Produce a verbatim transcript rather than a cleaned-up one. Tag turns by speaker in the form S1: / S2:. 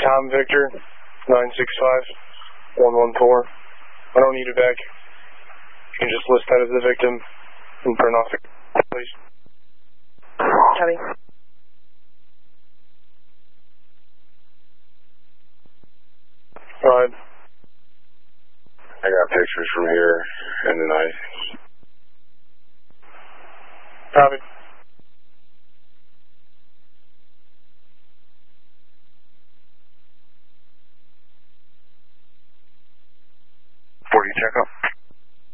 S1: Tom Victor, nine six five, one one four. I don't need it back. You can just list that as the victim and print off the please.
S2: Copy.
S1: Alright.
S3: I got pictures from here and tonight.
S1: Copy.
S3: forty checkup.